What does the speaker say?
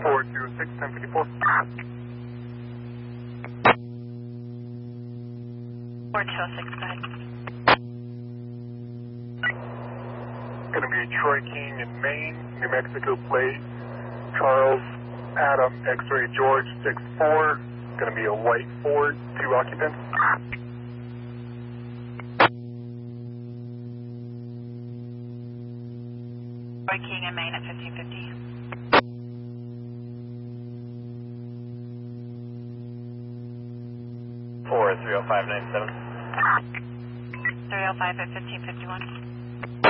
406, 1054. 406, go ahead. Going to be Troy King in Maine, New Mexico plate, Charles Adam X-ray George 64. Going to be a white Ford, 2 occupants. Troy King in Maine at 1550. 4 30597. 305 at 1551.